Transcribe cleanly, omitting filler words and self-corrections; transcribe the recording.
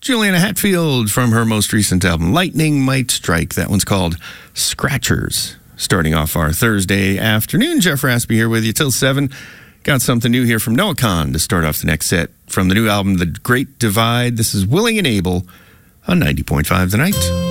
Juliana Hatfield from her most recent album, Lightning Might Strike. That one's called Scratchers. Starting off our Thursday afternoon, Jeff Raspy here with you till 7. Got something new here from Noah Kahan to start off the next set from the new album, The Great Divide. This is Willing and Able on 90.5 The Night.